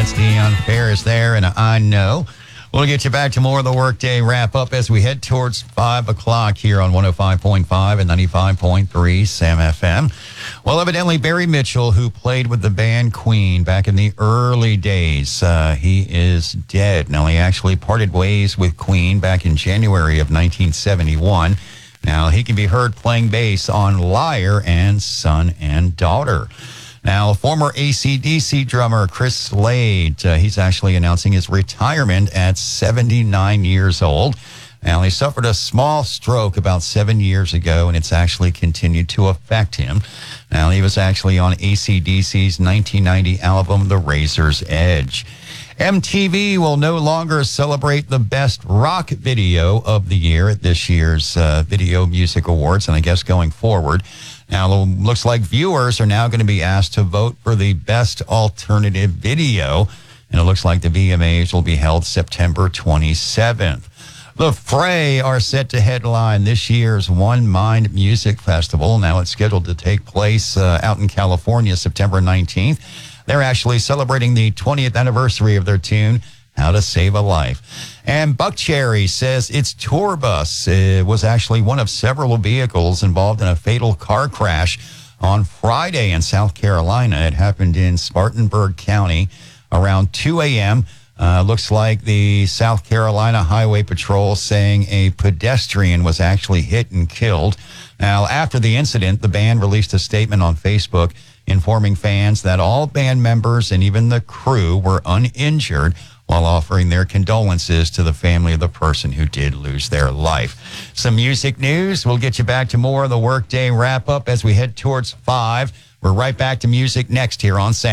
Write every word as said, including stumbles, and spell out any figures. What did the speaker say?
That's Dion Ferris there, and I know. We'll get you back to more of the workday wrap-up as we head towards five o'clock here on one oh five point five and ninety-five point three Sam F M. Well, evidently, Barry Mitchell, who played with the band Queen back in the early days, uh, he is dead. Now, he actually parted ways with Queen back in January of nineteen seventy-one. Now, he can be heard playing bass on Liar and Son and Daughter. Now, former A C D C drummer Chris Slade, uh, he's actually announcing his retirement at seventy-nine years old. Now, he suffered a small stroke about seven years ago, and it's actually continued to affect him. Now, he was actually on A C D C's nineteen ninety album, The Razor's Edge. M T V will no longer celebrate the best rock video of the year at this year's uh, Video Music Awards, and I guess going forward. Now, it looks like viewers are now going to be asked to vote for the best alternative video, and it looks like the V M As will be held September twenty-seventh. The Fray are set to headline this year's One Mind Music Festival. Now, it's scheduled to take place uh, out in California September nineteenth. They're actually celebrating the twentieth anniversary of their tune, How to Save a Life. And Buckcherry says its tour bus uh, was actually one of several vehicles involved in a fatal car crash on Friday in South Carolina. It happened in Spartanburg County around two a.m. Uh, looks like the South Carolina Highway Patrol saying a pedestrian was actually hit and killed. Now, after the incident, the band released a statement on Facebook informing fans that all band members and even the crew were uninjured, while offering their condolences to the family of the person who did lose their life. Some music news. We'll get you back to more of the workday wrap-up as we head towards five. We're right back to music next here on Sam.